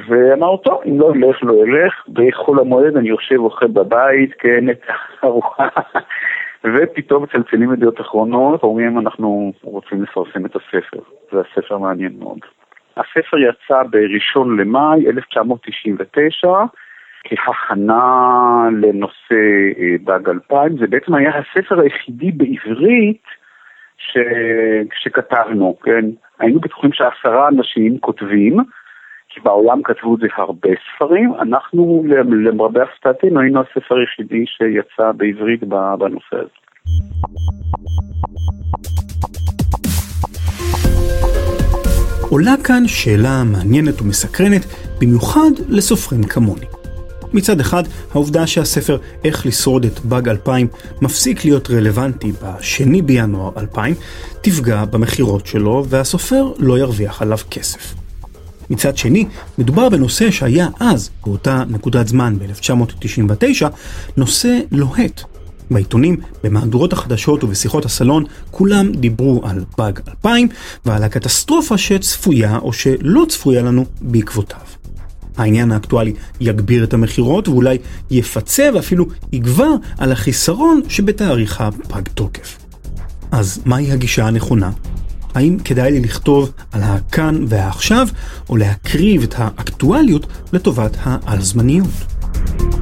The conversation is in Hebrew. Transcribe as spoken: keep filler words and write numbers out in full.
ואמר, טוב, אם לא ילך, לא ילך, בחול המועד אני יושב אוכל בבית, כן, את הארוחה, ופתאום מצלצלים ידיעות אחרונות, אומרים, אנחנו רוצים לפרסם את הספר, זה הספר מעניין מאוד. הספר יצא בראשון למאי אלף תשע מאות תשעים ותשע, כהכנה לנושא דג אלפיים, זה בעצם היה הספר היחידי בעברית ש... שכתבנו, כן? היינו בטוחים שעשרה אנשים כותבים, כי בעולם כתבו את זה הרבה ספרים, אנחנו למרבה הפתעתנו היינו הספר היחידי שיצא בעברית בנושא הזה. עולה כאן שאלה מעניינת ומסקרנת, במיוחד לסופרים כמוני. מצד אחד, העובדה שהספר איך לשרוד את באג אלפיים מפסיק להיות רלוונטי בשני בינואר אלפיים, תפגע במחירות שלו והסופר לא ירוויח עליו כסף. מצד שני, מדובר בנושא שהיה אז, באותה נקודת זמן ב-אלף תשע מאות תשעים ותשע, נושא לוהט. בעיתונים, במהדורות החדשות ובשיחות הסלון, כולם דיברו על באג אלפיים ועל הקטסטרופה שצפויה או שלא צפויה לנו בעקבותיו. העניין האקטואלי יגביר את המחירות ואולי יפצה ואפילו יגבר על החיסרון שבתאריך הפג תוקף. אז מהי הגישה הנכונה? האם כדאי לי לכתוב על הכאן והעכשיו או להקריב את האקטואליות לטובת העל-זמניות?